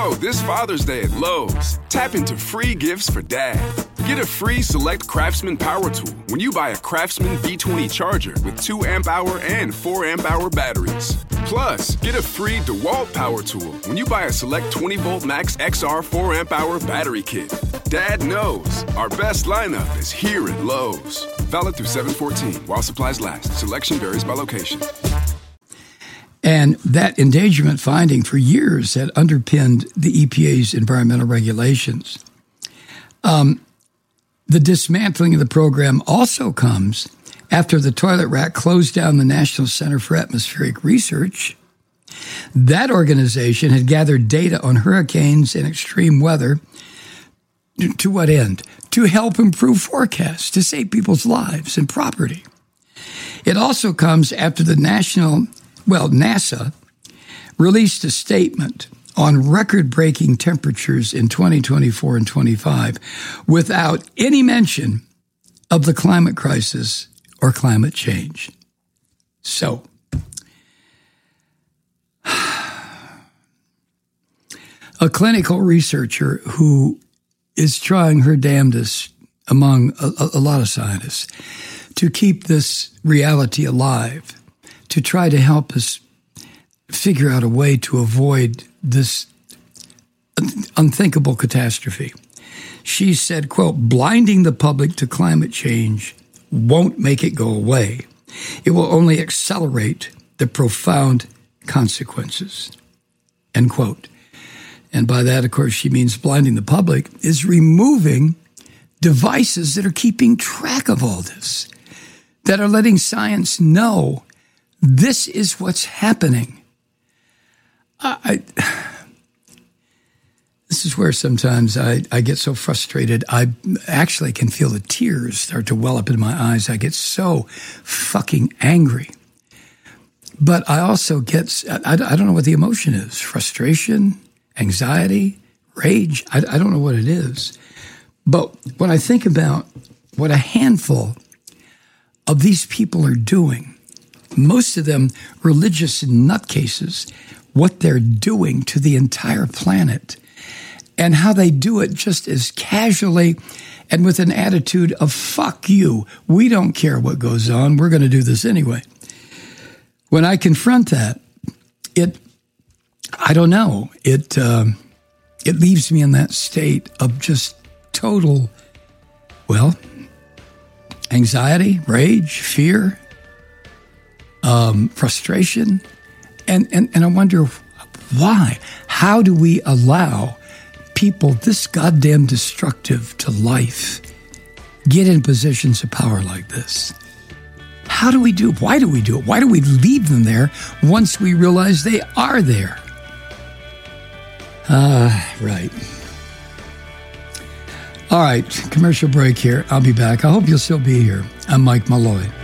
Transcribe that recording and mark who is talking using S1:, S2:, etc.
S1: Oh, this Father's Day at Lowe's, tap into free gifts for Dad. Get a free Select Craftsman power tool when you buy a Craftsman V20 charger with 2 amp-hour and 4 amp-hour batteries. Plus, get a free DeWalt power tool when you buy a Select 20-volt Max XR 4 amp-hour battery kit. Dad knows our best lineup is here at Lowe's. Valid through 7/14 while supplies last. Selection varies by location.
S2: And that endangerment finding for years had underpinned the EPA's environmental regulations. The dismantling of the program also comes after the toilet rack closed down the National Center for Atmospheric Research. That organization had gathered data on hurricanes and extreme weather. To what end? To help improve forecasts, to save people's lives and property. It also comes after the NASA released a statement on record-breaking temperatures in 2024 and 25 without any mention of the climate crisis or climate change. So, a clinical researcher who is trying her damnedest among a lot of scientists to keep this reality alive, to try to help us figure out a way to avoid this unthinkable catastrophe. She said, quote, blinding the public to climate change won't make it go away. It will only accelerate the profound consequences, end quote. And by that, of course, she means blinding the public is removing devices that are keeping track of all this, that are letting science know this is what's happening. This is where sometimes I get so frustrated. I actually can feel the tears start to well up in my eyes. I get so fucking angry. But I also get, I don't know what the emotion is. Frustration, anxiety, rage. I don't know what it is. But when I think about what a handful of these people are doing, most of them religious nutcases, what they're doing to the entire planet and how they do it just as casually and with an attitude of, fuck you, we don't care what goes on, we're going to do this anyway. When I confront that, I don't know, it leaves me in that state of just total, anxiety, rage, fear, frustration, and I wonder why. How do we allow people this goddamn destructive to life get in positions of power like this? How do we do it? Why do we do it? Why do we leave them there once we realize they are there? Right. All right, commercial break here. I'll be back. I hope you'll still be here. I'm Mike Malloy.